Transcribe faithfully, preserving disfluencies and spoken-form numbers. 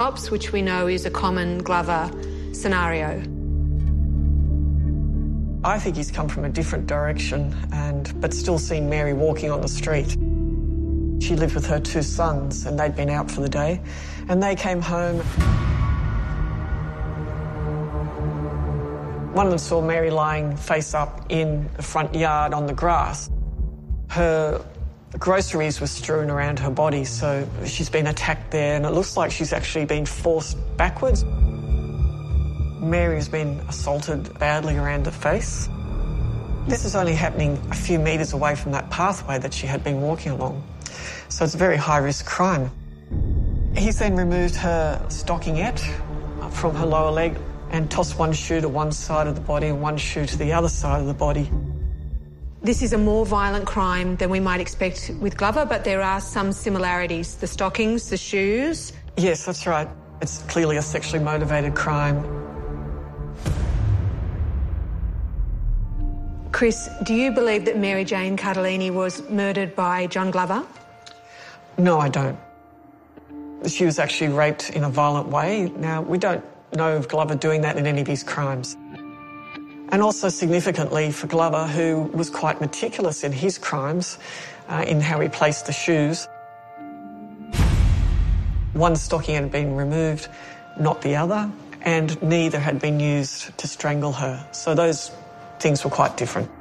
tops, which we know is a common Glover scenario. I think he's come from a different direction, and but still seen Mary walking on the street. She lived with her two sons, and they'd been out for the day, and they came home. One of them saw Mary lying face up in the front yard on the grass. Her groceries were strewn around her body, so she's been attacked there, and it looks like she's actually been forced backwards. Mary's been assaulted badly around the face. This is only happening a few metres away from that pathway that she had been walking along. So it's a very high-risk crime. He's then removed her stockingette from her lower leg and tossed one shoe to one side of the body and one shoe to the other side of the body. This is a more violent crime than we might expect with Glover, but there are some similarities. The stockings, the shoes. Yes, that's right. It's clearly a sexually motivated crime. Chris, do you believe that Mary Jane Cardellini was murdered by John Glover? No, I don't. She was actually raped in a violent way. Now, we don't know of Glover doing that in any of his crimes. And also significantly for Glover, who was quite meticulous in his crimes, uh, in how he placed the shoes. One stocking had been removed, not the other, and neither had been used to strangle her. So those things were quite different.